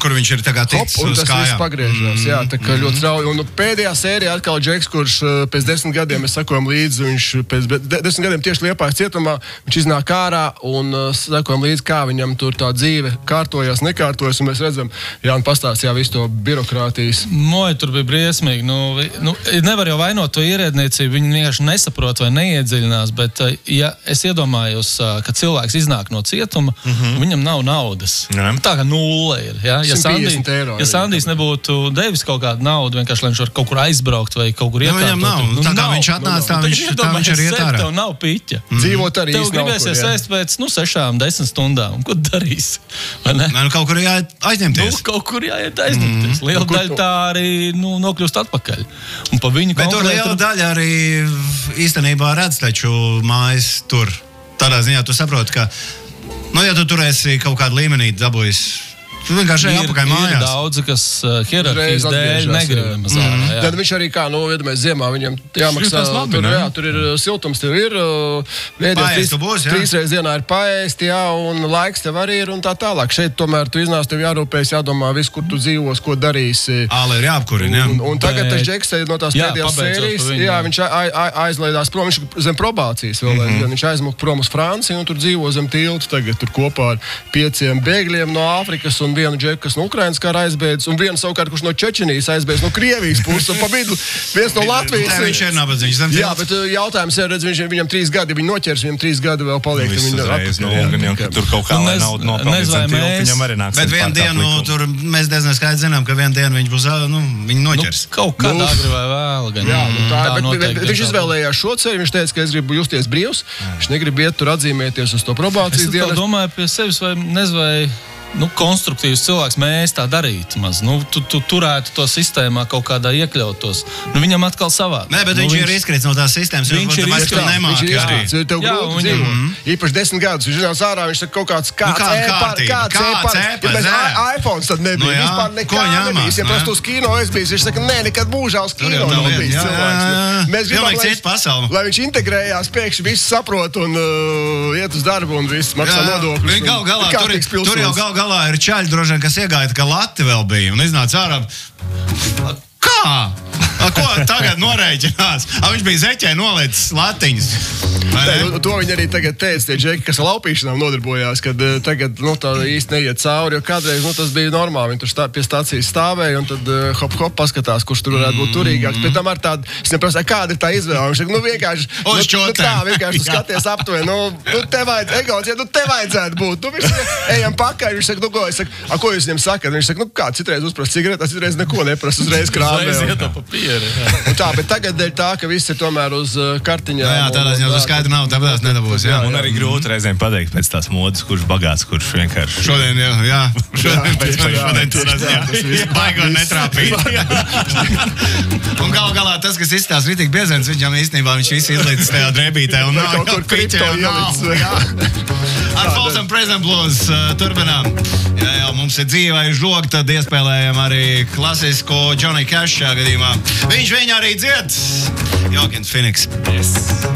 kur viņš ir tagad ticis uz kājām. Un tas viss pagriežās, jā, tā kā ļoti strauji. Un pēdējā sērija atkal Džeks, kurš pēc 10 gadiem, mēs sakojam līdzi, viņš pēc 10 gadiem tieši Liepājas cietumā, viņš iznāk ārā un sakojam līdzi, kā viņam tur tā dzīve kārtojās, nekārtojas, un mēs redzam, Jāni pastāstīja visu to birokrātijas. Moja, tur bija briesmīgi. Nevar jau vainot to ierēdniecību, viņi vienkārši nesaprot vai neiedziļinās, bet ja es iedomājos, ka cilvēks iznāk no cietuma, viņam nav naudas. Tā kā nulle ir. Ja, ja Sandijs nebūtu devis kaut kādu naudu, vienkārši, lai viņš var kaut kur aizbraukt vai kaut kur iekārtot. Viņam nav. Tā kā viņš atnāc, tā viņš arī iet ārā. Tev nav piķa. Dzīvot arī tev gribēsies ēst pēc 6-10 stundām. Un ko darīs? Vai ne? Kaut kur jāiet aizņemties. Kaut kur jāiet aizņemties. Liela daļa tā arī nokļūst atpakaļ. Un pa viņu bet tur liela daļa arī īstenībā redz taču mājas tur. Tādā ziņā tu saproti, ka ja tu turēsi kaut kādu līmenī dabūjis, tu vienkārši apakaļ mājās. Ir daudzi, kas hierarhijas dēļ negrib nemaz ārā. Tad viņš arī kā, iedomājies ziemā, viņam jāmaksā, tur ir siltums, tev ir paēst, 3 reizes dienā ir paēst, un laiks tev arī ir un tā tālāk. Šeit tomēr tu iznāc, tev jārūpējas, jādomā visu, kur tu dzīvos, ko darīsi. Āle ir jāapkurina, jā. Un tagad tas Džeks no tās pēdējās sērijas, viņš aizlaidās prom, viņš zem probācijas vēl, viņš aizmuka prom uz Franciju un tur dzīvo zem tiltu tagad, tur kopā ar 5 bēgļiem no Āfrikas un vienu Džeku, kas no Ukrainas kara aizbēdz, un vienu savukārt, kurš no Čečenijas aizbēdz, no Krievijas puses, un pa vidu viens no Latvijas. Viņš ir nabadzīgs. Jā, bet jautājums ir, redz, viņam 3 gadi, viņi noķers, viņam 3 gadi vēl paliek. Tur kaut kā lai naudu nopelnīt, viņam arī nāks. Bet vienu dienu, tur mēs diezgan skaidri zinām, ka vienu dienu viņš būs, viņi noķers. Kaut kādā agri vai vēl. Jā, bet viņš izvēlējās šo ceļu, viņš teica, ka es gribu justies brīvs, viņš negrib iet tur atzīmēties uz to probācijas dienu. Es domāju pie sevis vai nezvai, konstruktīvs cilvēks, mēs tā darītu maz. Tu turētu to sistēmā kaut kādā iekļautos. Viņam atkal savā. Nē, bet viņš ir izkrits no tās sistēmas. Viņš ir izkrits. Tev grūti dzīvot. Īpaši 10 gadus. Viņš zinās ārā, viņš saka kaut kāds e-pārs. Ja iPhones tad nebija. Vispār nekā nebija. Ja prastu uz kino es bijis, viņš saka, nekad mūžā uz kino nav bijis cilvēks. Mēs gribam, lai viņš integrējās, pēkšņi visu saprot un iet uz darbu un viss maksā nodokļus. Tur jau galā ir čaļi droši vien, kas iegāja, ka Lati vēl bija un iznāca ārā. Kā? Ko tagad norēķinās? Viņš bija zeķē nolicis latiņas. To viņi arī tagad teica, tie Džeki, kas ar laupīšanām nodarbojās, kad tagad tā īsti neiet cauri, jo kādreiz tas bija normāli. Viņi tur pie stācijas stāvēja un tad hop paskatās, kurš tur varētu būt turīgāks. Bet tam ar tādu, es neprasīju, kāda ir tā izvēle. Viņš saka, vienkārši, vienkārši tu skaties aptuveni, te vajadzētu būt. Visi ejam pakaļ, viņš saka, ko? Es saku, ko jūs viņam sakat? Viņš saka, kā, citreiz uzprast cigaretes, citreiz neko neprast, uzreiz krāmē. Tā, bet tagad dēļ tā, ka viss ir tomēr uz kartiņām. Jā, tādā ziņā uz skaidru nav, tāpēc nedabūs. Un arī grūti reizēm pateikt pēc tās modas, kurš bagāts, kurš vienkārši. Šodien, jā. Šodien tādā ziņā baigo netrāpīt. Un galā tas, kas izstās ritīgi biezens, viņam īstenībā viņš visu izlīdz tajā drēbītē un nav kaut piķē un nav. Ar Falls and Present Blues turpinām. Jā, mums ir dzīvē žoga, tad iespēlējam arī klasisko Johnny Cash šajā gadījumā. Viņš viņu arī dzied. Joaquin Phoenix. Yes.